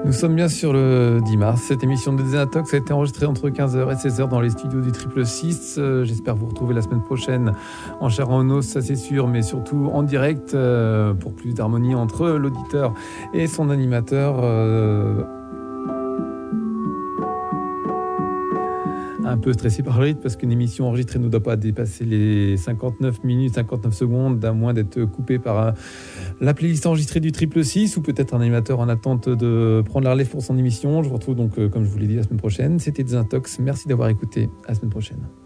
Nous sommes bien sur le 10 mars. Cette émission de Désintox a été enregistrée entre 15h et 16h dans les studios du 666. J'espère vous retrouver la semaine prochaine en chair en os, ça c'est sûr, mais surtout en direct pour plus d'harmonie entre l'auditeur et son animateur. Un peu stressé par le rythme parce qu'une émission enregistrée ne doit pas dépasser les 59 minutes, 59 secondes, à moins d'être coupé par la playlist enregistrée du 666 ou peut-être un animateur en attente de prendre la relève pour son émission. Je vous retrouve donc, comme je vous l'ai dit, la semaine prochaine. C'était Désintox. Merci d'avoir écouté. À la semaine prochaine.